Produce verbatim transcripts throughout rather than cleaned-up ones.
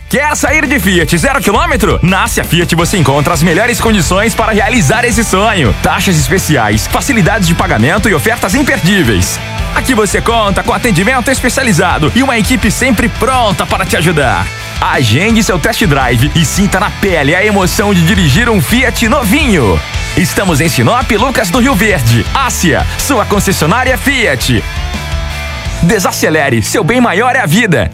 Quer sair de Fiat zero quilômetro? Na Ásia Fiat você encontra as melhores condições para realizar esse sonho. Taxas especiais, facilidades de pagamento e ofertas imperdíveis. Aqui você conta com atendimento especializado e uma equipe sempre pronta para te ajudar. Agende seu test drive e sinta na pele a emoção de dirigir um Fiat novinho. Estamos em Sinop, Lucas do Rio Verde. Ásia, sua concessionária Fiat. Desacelere, seu bem maior é a vida.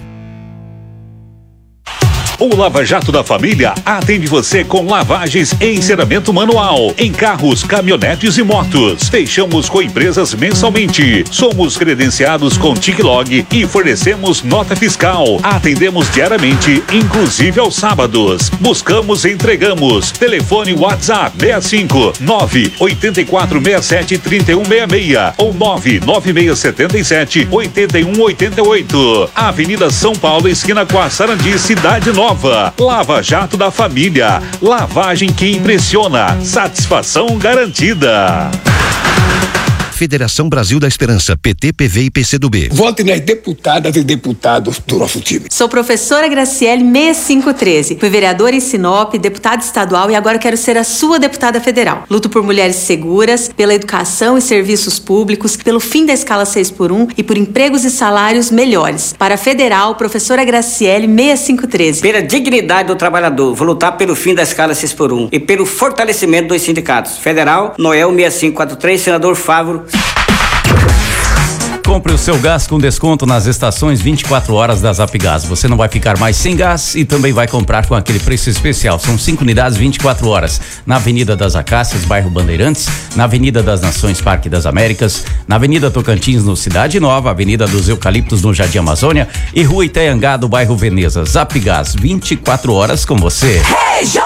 O Lava Jato da Família atende você com lavagens e enceramento manual em carros, caminhonetes e motos. Fechamos com empresas mensalmente. Somos credenciados com TicLog e fornecemos nota fiscal. Atendemos diariamente, inclusive aos sábados. Buscamos e entregamos. Telefone WhatsApp seis cinco nove oito quatro seis sete três um seis seis ou nove nove seis sete sete oito um oito oito. Avenida São Paulo, esquina com a Sarandi, Cidade Nova. Lava Jato da Família. Lavagem que impressiona. Satisfação garantida. Federação Brasil da Esperança, P T, P V e P C do B. Vote nas deputadas e deputados do nosso time. Sou professora Graciele seis cinco um três. Fui vereadora em Sinop, deputada estadual e agora quero ser a sua deputada federal. Luto por mulheres seguras, pela educação e serviços públicos, pelo fim da escala seis por um e por empregos e salários melhores. Para a federal, professora Graciele seis cinco um três. Pela dignidade do trabalhador, vou lutar pelo fim da escala seis por um e pelo fortalecimento dos sindicatos. Federal, Noel seis cinco quatro três, senador Fávaro. Compre o seu gás com desconto nas estações vinte e quatro horas da Zapgás. Você não vai ficar mais sem gás e também vai comprar com aquele preço especial. São cinco unidades vinte e quatro horas. Na Avenida das Acácias, bairro Bandeirantes, na Avenida das Nações, Parque das Américas, na Avenida Tocantins, no Cidade Nova, Avenida dos Eucaliptos, no Jardim Amazônia e Rua Itaiangá, do bairro Veneza. Zapgás, vinte e quatro horas com você.